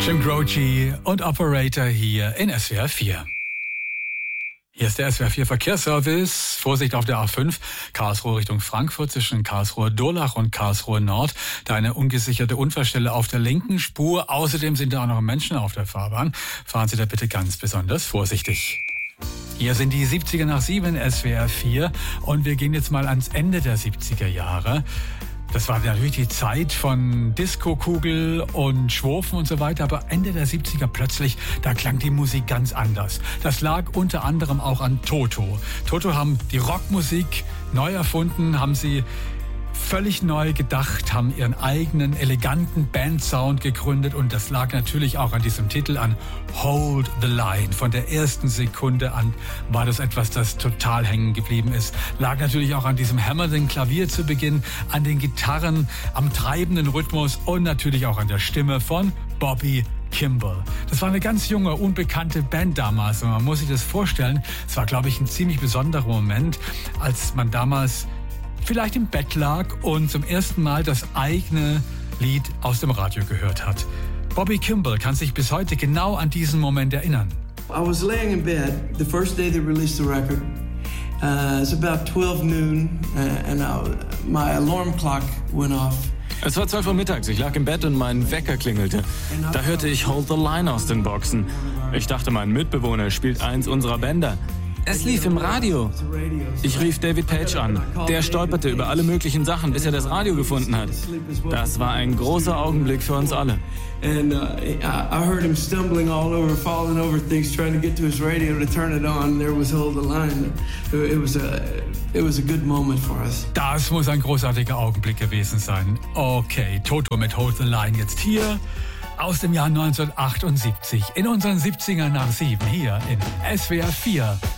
Jim Croce und Operator hier in SWR 4. Hier ist der SWR 4 Verkehrsservice. Vorsicht auf der A5, Karlsruhe Richtung Frankfurt zwischen Karlsruhe-Durlach und Karlsruhe-Nord. Da eine ungesicherte Unfallstelle auf der linken Spur. Außerdem sind da auch noch Menschen auf der Fahrbahn. Fahren Sie da bitte ganz besonders vorsichtig. Hier sind die 70er nach 7 SWR 4 und wir gehen jetzt mal ans Ende der 70er Jahre. Das war natürlich die Zeit von Disco-Kugel und Schwurfen und so weiter, aber Ende der 70er plötzlich, da klang die Musik ganz anders. Das lag unter anderem auch an Toto. Toto haben die Rockmusik neu erfunden, haben sie völlig neu gedacht, haben ihren eigenen eleganten Bandsound gegründet und das lag natürlich auch an diesem Titel, an Hold the Line. Von der ersten Sekunde an war das etwas, das total hängen geblieben ist. Lag natürlich auch an diesem hämmernden Klavier zu Beginn, an den Gitarren, am treibenden Rhythmus und natürlich auch an der Stimme von Bobby Kimball. Das war eine ganz junge, unbekannte Band damals und man muss sich das vorstellen, es war, glaube ich, ein ziemlich besonderer Moment, als man damals vielleicht im Bett lag und zum ersten Mal das eigene Lied aus dem Radio gehört hat. Bobby Kimball kann sich bis heute genau an diesen Moment erinnern. I was laying in bed the first day they released the record. It's about 12 noon and my alarm clock went off. Es war 12 Uhr mittags, ich lag im Bett und mein Wecker klingelte. Da hörte ich Hold the Line aus den Boxen. Ich dachte, mein Mitbewohner spielt eins unserer Bänder. Es lief im Radio. Ich rief David Page an. Der stolperte über alle möglichen Sachen, bis er das Radio gefunden hat. Das war ein großer Augenblick für uns alle. And I heard him stumbling all over, falling over things, trying to get to his radio to turn it on. There was Hold the Line. It was a good moment for us. Das muss ein großartiger Augenblick gewesen sein. Okay, Toto mit Hold the Line jetzt hier aus dem Jahr 1978 in unseren 70ern nach 7 hier in SWR 4.